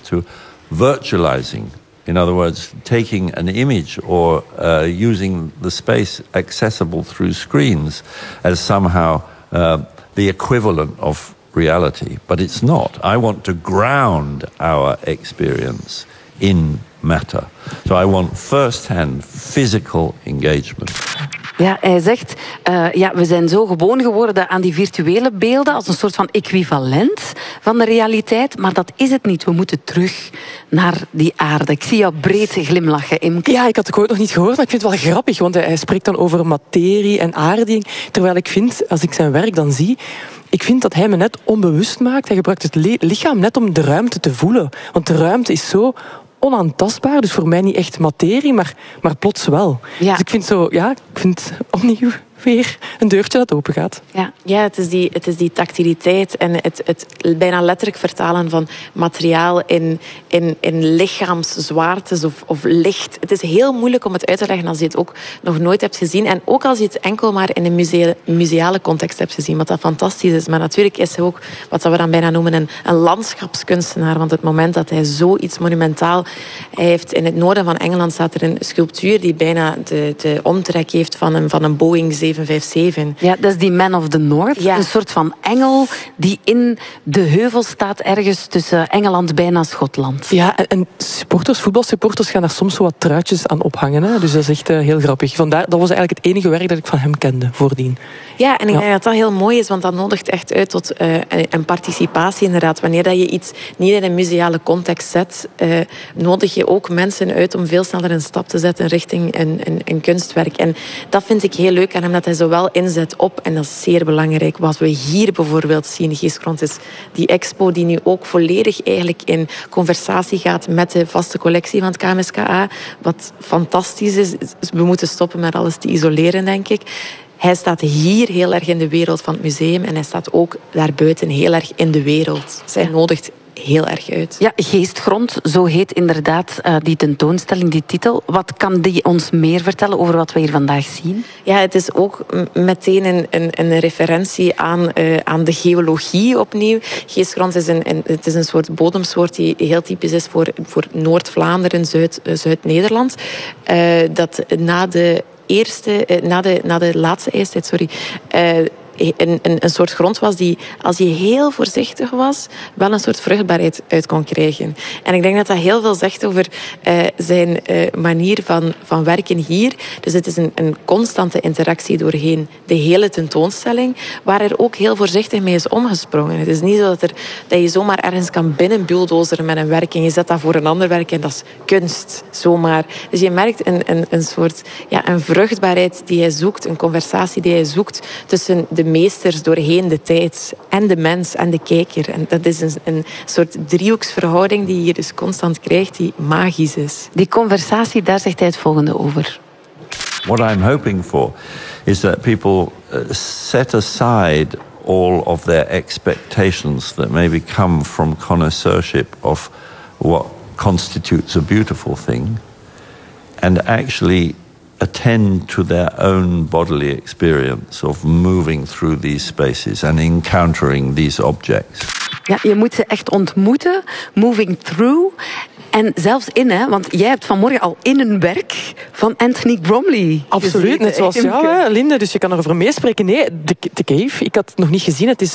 to virtualizing. In other words, taking an image or using the space accessible through screens as somehow the equivalent of reality. But it's not. I want to ground our experience in matter. So I want first-hand physical engagement. Ja, hij zegt, we zijn zo gewoon geworden aan die virtuele beelden als een soort van equivalent van de realiteit, maar dat is het niet. We moeten terug naar die aarde. Ik zie jou breed glimlachen, Imke. Ja, ik had het ook nog niet gehoord, maar ik vind het wel grappig, want hij spreekt dan over materie en aarding, terwijl ik vind, als ik zijn werk dan zie, ik vind dat hij me net onbewust maakt. Hij gebruikt het lichaam net om de ruimte te voelen. Want de ruimte is zo onaantastbaar, dus voor mij niet echt materie, maar plots wel. Ja. Dus ik vind opnieuw weer een deurtje dat open gaat. Ja, het is die tactiliteit en het bijna letterlijk vertalen van materiaal in lichaamszwaartes of licht. Het is heel moeilijk om het uit te leggen als je het ook nog nooit hebt gezien. En ook als je het enkel maar in een museale context hebt gezien, wat dat fantastisch is. Maar natuurlijk is hij ook wat we dan bijna noemen een landschapskunstenaar. Want het moment dat hij zoiets monumentaal... Hij heeft in het noorden van Engeland staat er een sculptuur die bijna de omtrek heeft van een Boeing 757. Ja, dat is die Man of the North. Ja. Een soort van engel die in de heuvel staat ergens tussen Engeland bijna Schotland. Ja, en voetbalsupporters gaan daar soms zo wat truitjes aan ophangen. Hè? Dus dat is echt heel grappig. Vandaar, dat was eigenlijk het enige werk dat ik van hem kende voordien. Ja, en ik denk dat dat heel mooi is, want dat nodigt echt uit tot een participatie inderdaad. Wanneer dat je iets niet in een museale context zet, nodig je ook mensen uit om veel sneller een stap te zetten richting een kunstwerk. En dat vind ik heel leuk aan hem, dat hij zowel inzet op, en dat is zeer belangrijk, wat we hier bijvoorbeeld zien, Geestgrond, is die expo die nu ook volledig eigenlijk in conversatie gaat met de vaste collectie van het KMSKA, wat fantastisch is. We moeten stoppen met alles te isoleren, denk ik. Hij staat hier heel erg in de wereld van het museum en hij staat ook daarbuiten heel erg in de wereld. Zij nodigt heel erg uit. Ja, Geestgrond, zo heet inderdaad die tentoonstelling, die titel. Wat kan die ons meer vertellen over wat we hier vandaag zien? Ja, het is ook meteen een referentie aan de geologie opnieuw. Geestgrond is een soort bodemsoort die heel typisch is voor Noord-Vlaanderen, Zuid-Nederland. Dat na de laatste ijstijd, een soort grond was die, als je heel voorzichtig was, wel een soort vruchtbaarheid uit kon krijgen. En ik denk dat dat heel veel zegt over zijn manier van werken hier. Dus het is een constante interactie doorheen de hele tentoonstelling, waar er ook heel voorzichtig mee is omgesprongen. Het is niet zo dat je zomaar ergens kan binnenbulldozeren met een werk en je zet dat voor een ander werk en dat is kunst, zomaar. Dus je merkt een soort een vruchtbaarheid die hij zoekt, een conversatie die hij zoekt tussen de meesters doorheen de tijd en de mens en de kijker. En dat is een soort driehoeksverhouding die je dus constant krijgt, die magisch is. Die conversatie, daar zegt hij het volgende over. What I'm hoping for is that people set aside all of their expectations that maybe come from connoisseurship of what constitutes a beautiful thing and actually attend to their own bodily experience of moving through these spaces and encountering these objects. Ja, je moet ze echt ontmoeten, moving through. En zelfs want jij hebt vanmorgen al in een werk van Anthony Bromley. Absoluut, net zoals jou, Linde. Dus je kan erover meespreken. Nee, de Cave, ik had het nog niet gezien. Het is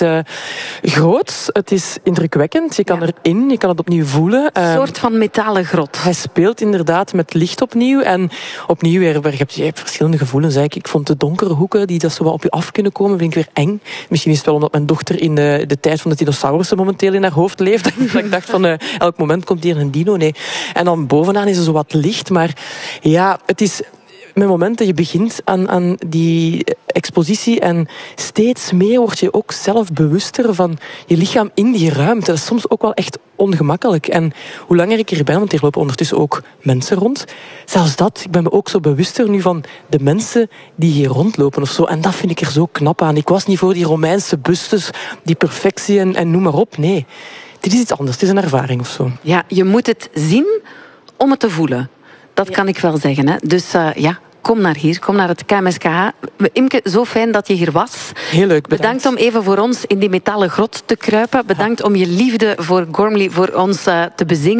groot, het is indrukwekkend. Je kan erin, je kan het opnieuw voelen. Een soort van metalen grot. Hij speelt inderdaad met licht opnieuw. En opnieuw weer, je hebt verschillende gevoelens. Ik vond de donkere hoeken die dat zo wat op je af kunnen komen, vind ik weer eng. Misschien is het wel omdat mijn dochter in de tijd van de dinosaurussen momenteel in haar hoofd leeft. Dat ik dacht van, elk moment komt hier een dino. Nee. En dan bovenaan is er zo wat licht. Maar ja, het is met momenten je begint aan die expositie en steeds meer word je ook zelf bewuster van je lichaam in die ruimte. Dat is soms ook wel echt ongemakkelijk. En hoe langer ik hier ben, want hier lopen ondertussen ook mensen rond, zelfs dat, ik ben me ook zo bewuster nu van de mensen die hier rondlopen of zo. En dat vind ik er zo knap aan. Ik was niet voor die Romeinse bustes, die perfectie en noem maar op. Nee. Dit is iets anders, het is een ervaring of zo. Ja, je moet het zien om het te voelen. Dat kan ik wel zeggen. Hè. Dus kom naar hier, kom naar het KMSKA. Imke, zo fijn dat je hier was. Heel leuk, bedankt om even voor ons in die metalen grot te kruipen. Bedankt om je liefde voor Gormley voor ons te bezingen.